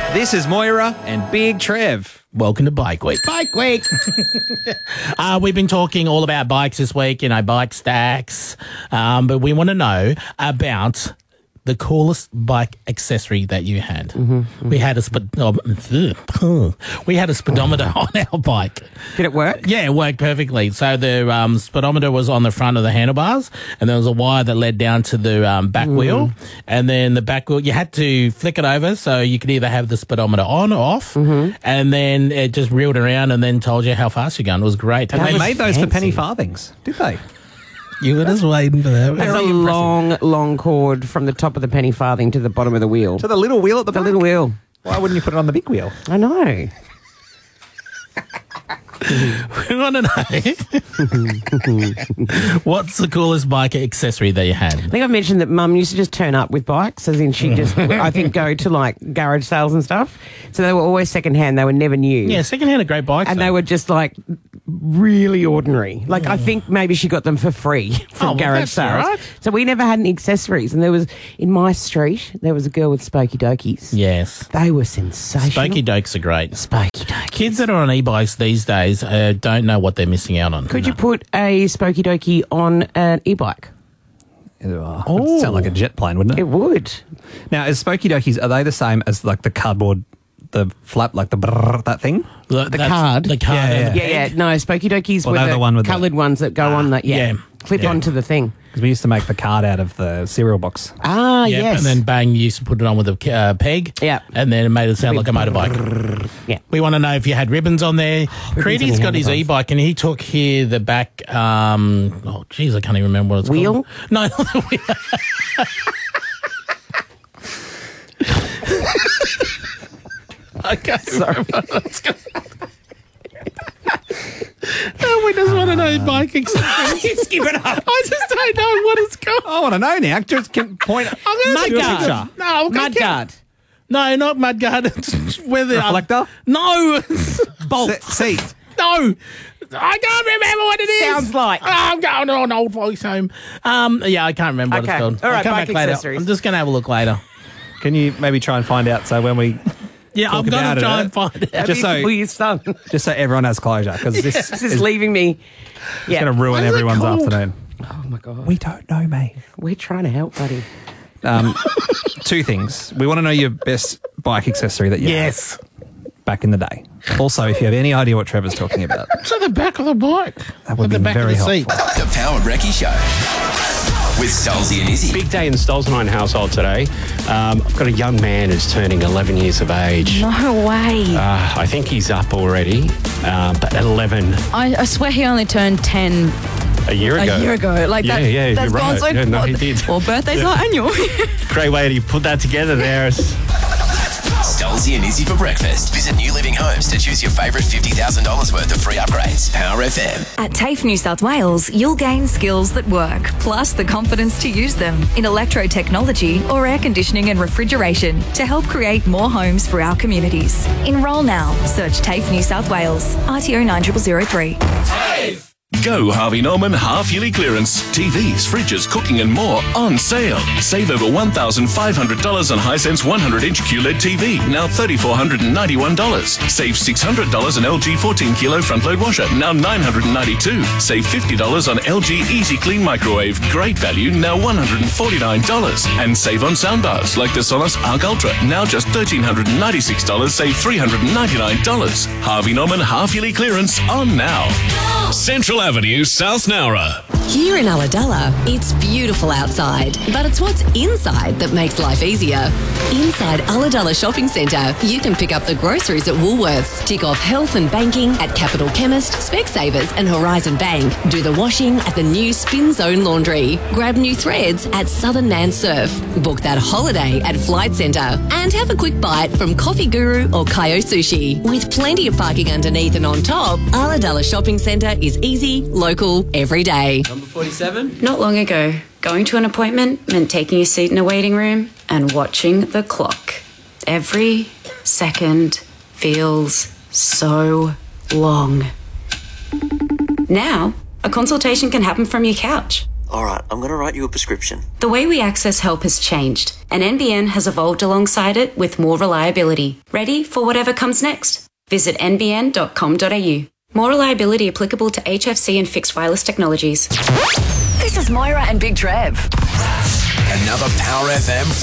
This is Moira and Big Trev. Welcome to Bike Week. Bike Week. We've been talking all about bikes this week, bike stacks, but we want to know about the coolest bike accessory that you had. Mm-hmm. We had a speedometer on our bike. Did it work? Yeah, it worked perfectly. So the speedometer was on the front of the handlebars, and there was a wire that led down to the back wheel, and then the back wheel, you had to flick it over so you could either have the speedometer on or off, and then it just reeled around and then told you how fast you're going. It was great. And they made those for penny farthings, did they? You were just waiting for that. There's a long cord from the top of the penny farthing to the bottom of the wheel. To the little wheel at the back? The little wheel. Why wouldn't you put it on the big wheel? I know. We want to know what's the coolest bike accessory that you had? I think I mentioned that Mum used to just turn up with bikes, as in she just, I think, go to like garage sales and stuff. So they were always secondhand. They were never new. Yeah, secondhand are great bikes. And they were just like really ordinary. Like I think maybe she got them for free from garage sales. Right. So we never had any accessories. And there was, in my street, there was a girl with Spokey Dokies. Yes. They were sensational. Spokey Dokes are great. Spokey Dokies. Kids that are on e-bikes these days don't know what they're missing out on. Could you put a Spokey Dokie on an e-bike? It'd sound like a jet plane, wouldn't it? It would. Now, is Spokey Dokies, are they the same as like the cardboard, the flap, like the brrr, that thing? The card? The card. Yeah, Yeah. No, Spokey Dokies Well, were they're the one with the- coloured ones that go on that. yeah. Clip onto the thing. Because we used to make the card out of the cereal box. Ah, Yep, yes. and then bang, you used to put it on with a peg. Yeah. And then it made it sound like a motorbike. Yeah. We want to know if you had ribbons on there. Creedy's on got his handlebars. e-bike and he took here the back, I can't even remember what it's Wheel? called. No, not the wheel. Okay. Sorry. No, we just want to know bike accessories. Skip it up. I just don't know what it's called. I want to know now. Just can point. Mudguard. No, Mudguard. No, not mudguard. It's where the Reflector? No, bolt. Seat. No, I can't remember what it is. Sounds like. Oh, I'm going on old folks home. Yeah, I can't remember what Okay. it's called. All right, I'll come bike back later. accessories. I'm just going to have a look later. Can you maybe try and find out so when we Yeah, I'm going about to try it. and find it out. Just so- Will you son? just so everyone has closure, because this This is leaving me. Yeah. going to ruin What is it everyone's called? afternoon. Oh my God. We don't know, mate. We're trying to help, buddy. Two things. We want to know your best bike accessory that you Yes. had back in the day. Also, if you have any idea what Trevor's talking about, It's at the back of the bike. that would At be the back very of the seat. helpful. The Power Brekkie Show with Stolzy and Izzy. Big day in the Stolzenine household today. I've got a young man who's turning 11 years of age. No way. I think he's up already, but at 11 I swear he only turned 10 a year ago. a year ago. Like Yeah, that, yeah, that's you're gone right. so Yeah, no, he did. Well, birthdays are annual. Great way to put that together there. Stolzy and Izzy for breakfast. Visit New Living Homes to choose your favourite $50,000 worth of free upgrades. Power FM. At TAFE New South Wales, you'll gain skills that work, plus the confidence to use them in electro-technology or air conditioning and refrigeration to help create more homes for our communities. Enrol now. Search TAFE New South Wales. RTO 9003. Go Harvey Norman half-yearly clearance. TVs, fridges, cooking and more on sale. Save over $1,500 on Hisense 100-inch QLED TV, now $3,491. Save $600 on LG 14-kilo front-load washer, now $992. Save $50 on LG Easy Clean microwave, great value, now $149. And save on soundbars like the Sonos Arc Ultra, now just $1,396. Save $399. Harvey Norman half-yearly clearance on now. Central Avenue, South Nowra. Here in Ulladulla, it's beautiful outside, but it's what's inside that makes life easier. Inside Ulladulla Shopping Centre, you can pick up the groceries at Woolworths, tick off health and banking at Capital Chemist, Specsavers and Horizon Bank, do the washing at the new Spin Zone Laundry, grab new threads at Southern Man Surf, book that holiday at Flight Centre, and have a quick bite from Coffee Guru or Kayo Sushi. With plenty of parking underneath and on top, Ulladulla Shopping Centre is easy, local, every day. Number 47. Not long ago, going to an appointment meant taking a seat in a waiting room and watching the clock. Every second feels so long. Now, a consultation can happen from your couch. All right, I'm going to write you a prescription. The way we access help has changed, and NBN has evolved alongside it with more reliability. Ready for whatever comes next? Visit nbn.com.au. More reliability applicable to HFC and fixed wireless technologies. This is Moira and Big Trev. Another Power FM